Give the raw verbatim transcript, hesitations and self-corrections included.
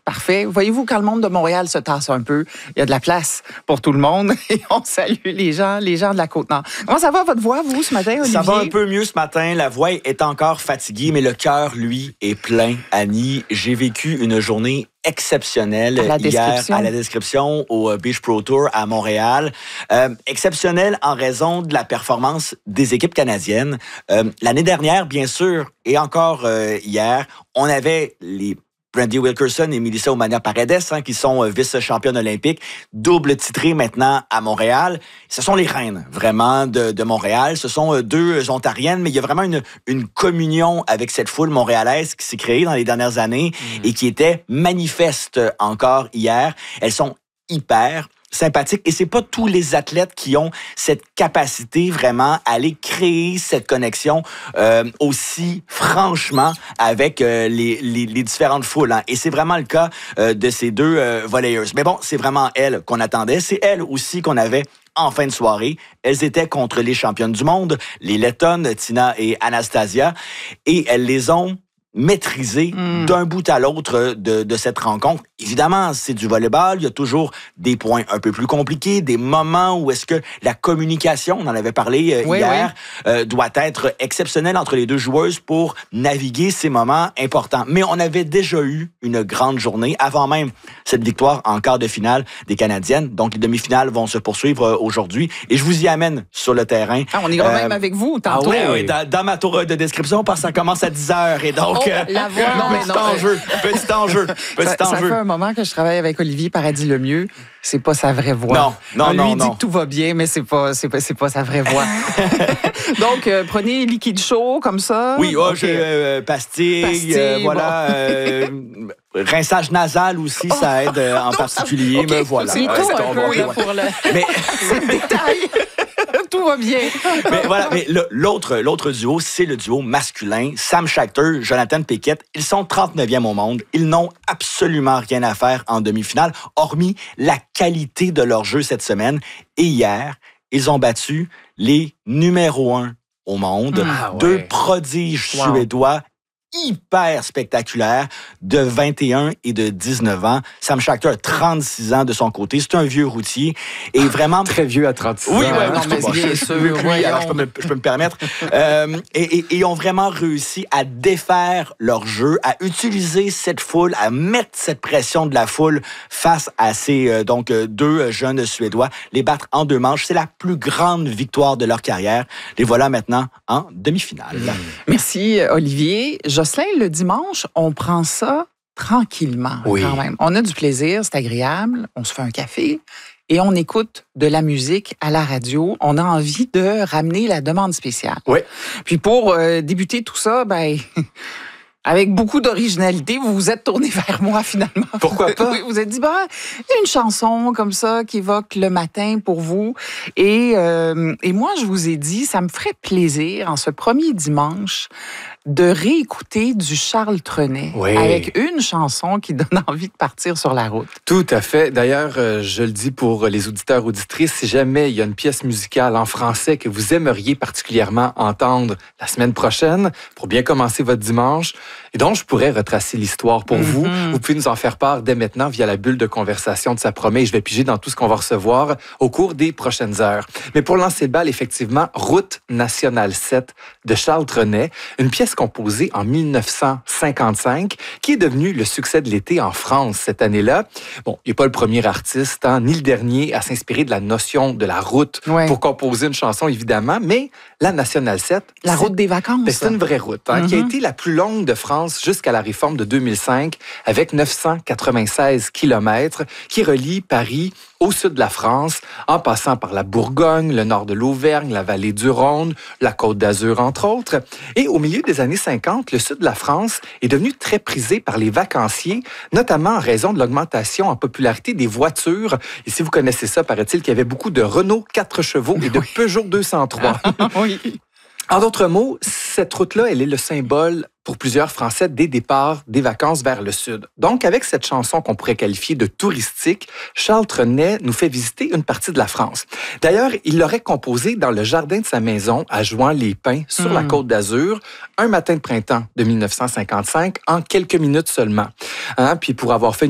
parfait. Voyez-vous, quand le monde de Montréal se tasse un peu, il y a de la place pour tout le monde et on salue les gens, les gens de la Côte-Nord. Comment ça va, votre voix, vous, ce matin, Olivier? Ça va un peu mieux ce matin. La voix est encore fatiguée, mais le cœur, lui, est plein. Annie, j'ai vécu une journée exceptionnelle à hier à la description au Beach Pro Tour à Montréal. Euh, exceptionnelle en raison de la performance des équipes canadiennes. Euh, l'année dernière, bien sûr, et encore euh, hier, on avait les Brandy Wilkerson et Melissa Omania Paredes, hein, qui sont euh, vice-championnes olympiques, double titrées maintenant à Montréal. Ce sont les reines, vraiment, de, de Montréal. Ce sont euh, deux Ontariennes, mais il y a vraiment une, une communion avec cette foule montréalaise qui s'est créée dans les dernières années mmh. et qui était manifeste encore hier. Elles sont hyper sympathique. Et c'est pas tous les athlètes qui ont cette capacité vraiment à aller créer cette connexion euh, aussi franchement avec euh, les, les, les différentes foules. Hein. Et c'est vraiment le cas euh, de ces deux euh, volleyeuses. Mais bon, c'est vraiment elles qu'on attendait. C'est elles aussi qu'on avait en fin de soirée. Elles étaient contre les championnes du monde, les Lettonnes, Tina et Anastasia. Et elles les ont maîtrisé mm. d'un bout à l'autre de, de cette rencontre. Évidemment, c'est du volleyball. Il y a toujours des points un peu plus compliqués, des moments où est-ce que la communication, on en avait parlé euh, oui, hier, oui. Euh, doit être exceptionnelle entre les deux joueuses pour naviguer ces moments importants. Mais on avait déjà eu une grande journée avant même cette victoire en quart de finale des Canadiennes. Donc, les demi-finales vont se poursuivre aujourd'hui et je vous y amène sur le terrain. Ah, on ira euh, même avec vous tantôt. Ah oui, oui. Dans, dans ma tour de description parce que ça commence à dix heures et donc... Oh, la voix, non, petit, non, enjeu, petit enjeu, petit ça, enjeu. Ça fait un moment que je travaille avec Olivier Paradis-Lemieux. C'est pas sa vraie voix. Non, non, on non, lui non. dit que tout va bien, mais c'est pas, c'est pas, c'est pas sa vraie voix. Donc, euh, prenez liquide chaud comme ça. Oui, oh, okay. euh, pastilles, pastilles euh, voilà. Bon. euh, rinçage nasal aussi, oh, ça aide euh, en non, particulier. Okay. Mais voilà. C'est tout un peu là, pour le... Mais c'est le détail. Tout va bien. Mais voilà, mais l'autre, l'autre duo, c'est le duo masculin. Sam Schachter, Jonathan Pickett. Ils sont trente-neuvième au monde. Ils n'ont absolument rien à faire en demi-finale, hormis la qualité de leur jeu cette semaine. Et hier, ils ont battu les numéro un au monde. Ah, ouais. Deux prodiges wow. suédois hyper spectaculaire de vingt et un et de dix-neuf ans. Sam Schachter a trente-six ans de son côté. C'est un vieux routier. Et vraiment... Très vieux à trente-six oui, ans. Oui, non, mais bien sûr. Oui, alors je peux me, je peux me permettre. euh, et, et, et ils ont vraiment réussi à défaire leur jeu, à utiliser cette foule, à mettre cette pression de la foule face à ces euh, donc deux jeunes Suédois, les battre en deux manches. C'est la plus grande victoire de leur carrière. Les voilà maintenant en demi-finale. Mmh. Merci, Olivier. Jocelyn, le dimanche, on prend ça tranquillement oui. quand même. On a du plaisir, c'est agréable, on se fait un café et on écoute de la musique à la radio. On a envie de ramener la demande spéciale. Oui. Puis pour euh, débuter tout ça, ben... avec beaucoup d'originalité, vous vous êtes tourné vers moi, finalement. Pourquoi pas? Vous vous êtes dit, bah, une chanson comme ça qui évoque le matin pour vous. Et, euh, et moi, je vous ai dit, ça me ferait plaisir, en ce premier dimanche, de réécouter du Charles Trenet oui. avec une chanson qui donne envie de partir sur la route. Tout à fait. D'ailleurs, euh, je le dis pour les auditeurs auditrices, si jamais il y a une pièce musicale en français que vous aimeriez particulièrement entendre la semaine prochaine, pour bien commencer votre dimanche, et dont je pourrais retracer l'histoire pour mm-hmm. vous, vous pouvez nous en faire part dès maintenant via la bulle de conversation de Ça promet. Je vais piger dans tout ce qu'on va recevoir au cours des prochaines heures. Mais pour lancer le bal, effectivement, Route nationale sept de Charles Trenet, une pièce composée en mille neuf cent cinquante-cinq, qui est devenue le succès de l'été en France cette année-là. Bon, il n'est pas le premier artiste, hein, ni le dernier à s'inspirer de la notion de la route ouais. pour composer une chanson, évidemment, mais la nationale sept... La route des vacances. Ben, c'est une vraie route, hein, mm-hmm. qui a été la plus longue de France jusqu'à la réforme de deux mille cinq, avec neuf cent quatre-vingt-seize kilomètres, qui relie Paris au sud de la France, en passant par la Bourgogne, le nord de l'Auvergne, la vallée du Rhône, la Côte d'Azur, entre autres. Et au milieu des années cinquante, le sud de la France est devenu très prisé par les vacanciers, notamment en raison de l'augmentation en popularité des voitures. Et si vous connaissez ça, paraît-il qu'il y avait beaucoup de Renault quatre chevaux et de oui. Peugeot deux cent trois. oui. En d'autres mots, cette route-là, elle est le symbole pour plusieurs Français des départs des vacances vers le sud. Donc, avec cette chanson qu'on pourrait qualifier de touristique, Charles Trenet nous fait visiter une partie de la France. D'ailleurs, il l'aurait composée dans le jardin de sa maison à Jouan-les-Pins, sur mmh. la Côte d'Azur, un matin de printemps de mille neuf cent cinquante-cinq, en quelques minutes seulement. Hein? Puis pour avoir fait